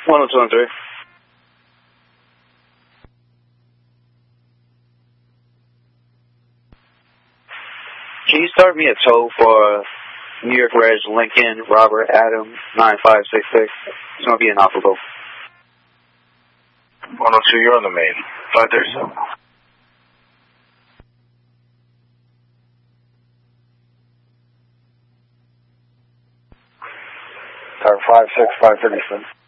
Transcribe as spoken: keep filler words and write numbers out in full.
one oh two one three. Can you start me a tow for New York Reg Lincoln Robert Adam nine five six six? It's going to be inoperable. one oh two, you're on the main. five thirty-seven. Tower five six, five thirty-seven.